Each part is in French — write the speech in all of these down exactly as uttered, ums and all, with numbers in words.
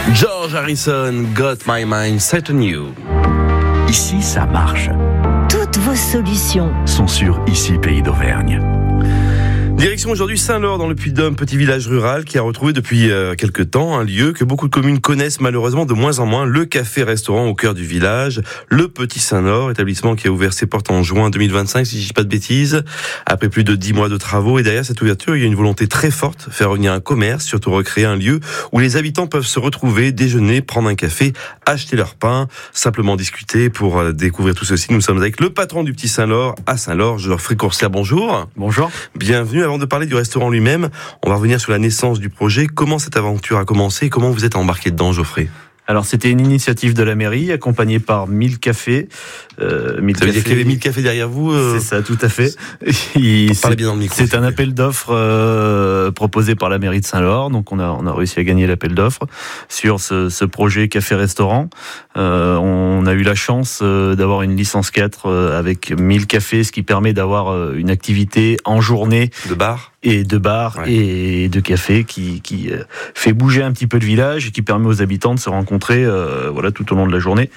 George Harrison, Got My Mind Set on You. Ici, ça marche. Toutes vos solutions sont sur Ici, Pays d'Auvergne. Direction aujourd'hui Saint-Laure dans le Puy-de-Dôme, petit village rural qui a retrouvé depuis euh, quelques temps un lieu que beaucoup de communes connaissent malheureusement de moins en moins, le café-restaurant au cœur du village, le Petit Saint-Laure, établissement qui a ouvert ses portes en juin deux mille vingt-cinq, si je dis pas de bêtises, après plus de dix mois de travaux. Et derrière cette ouverture, il y a une volonté très forte, faire revenir un commerce, surtout recréer un lieu où les habitants peuvent se retrouver, déjeuner, prendre un café, acheter leur pain, simplement discuter. Pour euh, découvrir tout ceci, nous sommes avec le patron du Petit Saint-Laure à Saint-Laure, Geoffrey Courcière. Bonjour. Bonjour. Bienvenue. Avant de parler du restaurant lui-même, on va revenir sur la naissance du projet. Comment cette aventure a commencé et comment vous êtes embarqué dedans, Geoffrey ? Alors, c'était une initiative de la mairie, accompagnée par mille cafés. Euh, mille Ça veut cafés. dire qu'il y avait mille cafés derrière vous euh... C'est ça, tout à fait. Il, Parlez bien dans le micro. C'est un appel d'offres euh, proposé par la mairie de Saint-Laure. Donc, on a, on a réussi à gagner l'appel d'offres sur ce, ce projet café-restaurant. Euh, on a eu la chance euh, d'avoir une licence quatre euh, avec mille cafés, ce qui permet d'avoir euh, une activité en journée. De bar et de bar ouais. et de café qui, qui euh, fait bouger un petit peu le village et qui permet aux habitants de se rencontrer euh, voilà, tout au long de la journée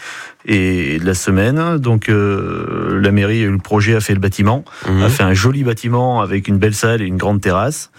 et de la semaine. Donc euh, la mairie, le projet a fait le bâtiment, mmh. a fait un joli bâtiment avec une belle salle et une grande terrasse.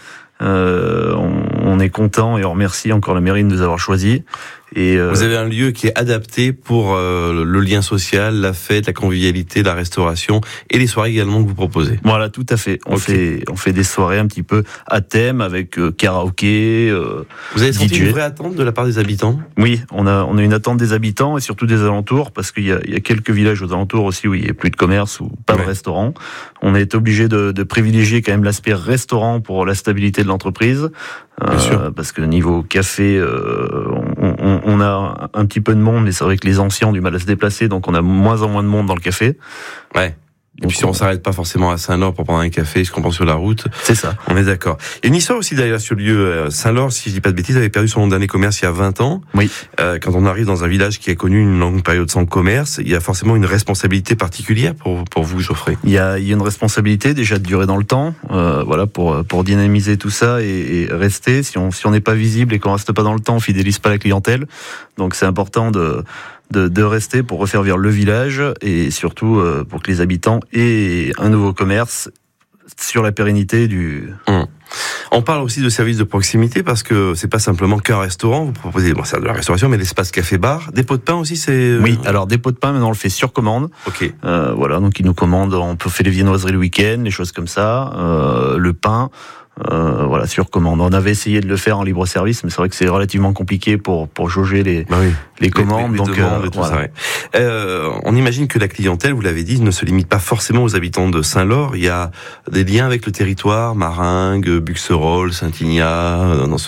Euh, on, on est content et on remercie encore la mairie de nous avoir choisis. Et euh, vous avez un lieu qui est adapté pour euh, le lien social, la fête, la convivialité, la restauration et les soirées également que vous proposez. Voilà, tout à fait. On okay. fait on fait des soirées un petit peu à thème avec euh, karaoké. Euh, vous avez senti D J. Une vraie attente de la part des habitants ? Oui, on a on a une attente des habitants et surtout des alentours parce qu'il y a il y a quelques villages aux alentours aussi où il y a plus de commerce ou pas ouais. de restaurant. On est obligé de, de privilégier quand même l'aspect restaurant pour la stabilité de l'entreprise. Bien euh, sûr. Parce que niveau café, euh, on, on, on a un petit peu de monde, mais c'est vrai que les anciens ont du mal à se déplacer, donc on a moins en moins de monde dans le café. Ouais. Et puis si on, on s'arrête pas forcément à Saint-Laure pour prendre un café, je comprends sur la route. C'est ça. On est d'accord. Il y a une histoire aussi derrière ce lieu. Saint-Laure, si je dis pas de bêtises, avait perdu son dernier commerce il y a vingt ans. Oui. Euh, quand on arrive dans un village qui a connu une longue période sans commerce, il y a forcément une responsabilité particulière pour pour vous, Geoffrey. Il y a, il y a une responsabilité déjà de durer dans le temps, euh, voilà, pour pour dynamiser tout ça et, et rester. Si on si on n'est pas visible et qu'on reste pas dans le temps, on fidélise pas la clientèle. Donc c'est important de De, de rester pour refaire vivre le village et surtout euh, pour que les habitants aient un nouveau commerce sur la pérennité du... Mmh. On parle aussi de services de proximité parce que c'est pas simplement qu'un restaurant, vous proposez bon, c'est de la restauration, mais l'espace café-bar, des pots de pain aussi, c'est... Oui, alors des pots de pain, maintenant on le fait sur commande. Ok. Euh, voilà, donc ils nous commandent, on peut faire les viennoiseries le week-end, les choses comme ça, euh, le pain... Euh, voilà, sur commande. On avait essayé de le faire en libre service, mais c'est vrai que c'est relativement compliqué pour pour jauger les bah oui. les commandes. Les, les donc demandes euh, et tout voilà. ça. Ouais. Euh, on imagine que la clientèle, vous l'avez dit, ne se limite pas forcément aux habitants de Saint-Laure. Il y a des liens avec le territoire, Maringues, Buxerolles, Saint-Ignat, dans ce